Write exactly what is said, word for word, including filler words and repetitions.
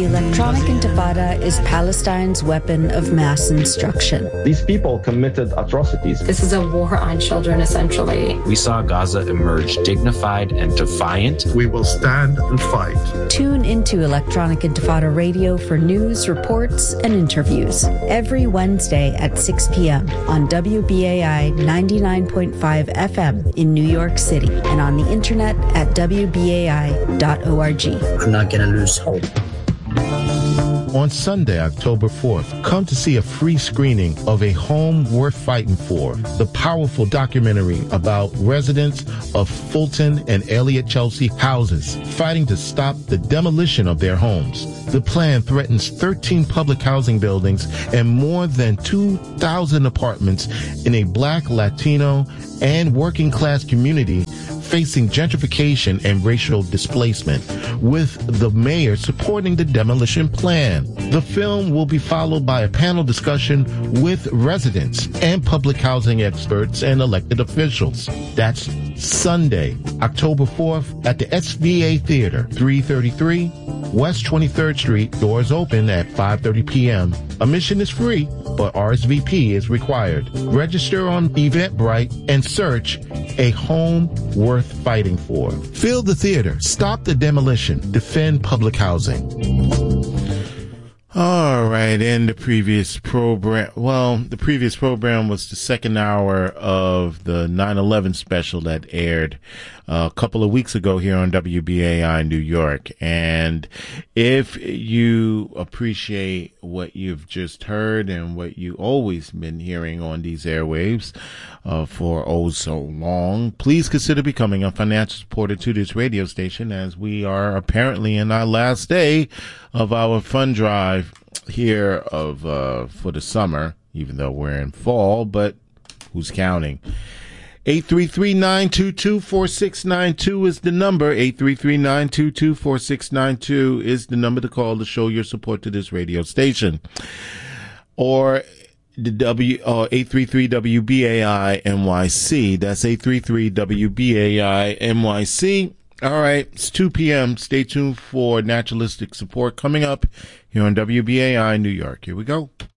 electronic intifada is Palestine's weapon of mass instruction. These people committed atrocities. This is a war on children, essentially. We saw Gaza emerge dignified and defiant. We will stand and fight. Tune into Electronic Intifada Radio for news, reports, and interviews every Wednesday at six p.m. on W B A I ninety-nine point five F M in New York City and on the internet at w b a i dot org. I'm not going to lose hope. On Sunday, October fourth, come to see a free screening of A Home Worth Fighting For, the powerful documentary about residents of Fulton and Elliott Chelsea houses fighting to stop the demolition of their homes. The plan threatens thirteen public housing buildings and more than two thousand apartments in a Black, Latino, and working class community facing gentrification and racial displacement, with the mayor supporting the demolition plan. The film will be followed by a panel discussion with residents and public housing experts and elected officials. That's Sunday, October fourth at the S V A Theater, three thirty-three West twenty-third Street. Doors open at five thirty p.m. Admission is free, but R S V P is required. Register on Eventbrite and search A Home Worth Fighting For. Fill the theater. Stop the demolition. Defend public housing. All right, and the previous program, well, the previous program was the second hour of the nine eleven special that aired uh, a couple of weeks ago here on W B A I New York. And if you appreciate what you've just heard and what you always been hearing on these airwaves uh, for oh so long, please consider becoming a financial supporter to this radio station, as we are apparently in our last day of our fund drive here of uh for the summer, even though we're in fall, but who's counting? eight three three, nine two two, four six nine two is the number. eight three three, nine two two, four six nine two is the number to call to show your support to this radio station. Or the W uh, eight three three W B A I N Y C. That's eight three three W B A I N Y C. All right, it's two p.m. Stay tuned for naturalistic support coming up here on W B A I New York. Here we go.